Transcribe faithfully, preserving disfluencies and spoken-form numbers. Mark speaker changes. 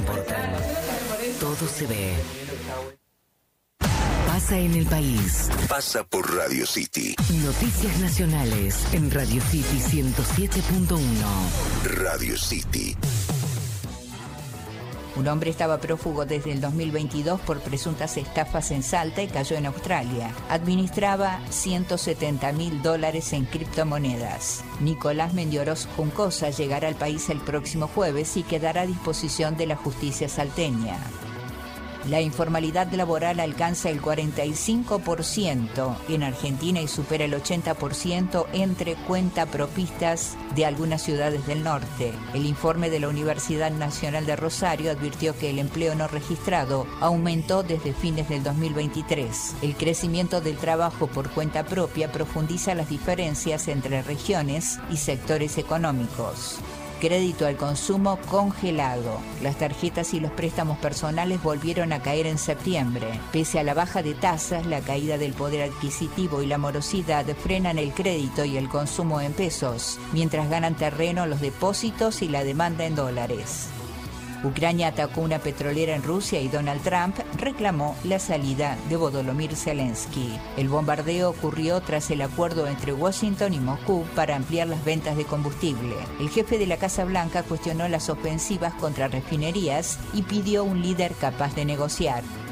Speaker 1: importan. Todo se ve. Pasa en el país.
Speaker 2: Pasa por Radio City.
Speaker 1: Noticias nacionales en Radio City ciento siete punto uno.
Speaker 2: Radio City.
Speaker 3: Un hombre estaba prófugo desde el dos mil veintidós por presuntas estafas en Salta y cayó en Australia. Administraba ciento setenta mil dólares en criptomonedas. Nicolás Mendioroz Juncosa llegará al país el próximo jueves y quedará a disposición de la justicia salteña. La informalidad laboral alcanza el cuarenta y cinco por ciento en Argentina y supera el ochenta por ciento entre cuentapropistas de algunas ciudades del norte. El informe de la Universidad Nacional de Rosario advirtió que el empleo no registrado aumentó desde fines del dos mil veintitrés. El crecimiento del trabajo por cuenta propia profundiza las diferencias entre regiones y sectores económicos. Crédito al consumo congelado. Las tarjetas y los préstamos personales volvieron a caer en septiembre. Pese a la baja de tasas, la caída del poder adquisitivo y la morosidad frenan el crédito y el consumo en pesos, mientras ganan terreno los depósitos y la demanda en dólares. Ucrania atacó una petrolera en Rusia y Donald Trump reclamó la salida de Volodymyr Zelensky. El bombardeo ocurrió tras el acuerdo entre Washington y Moscú para ampliar las ventas de combustible. El jefe de la Casa Blanca cuestionó las ofensivas contra refinerías y pidió un líder capaz de negociar.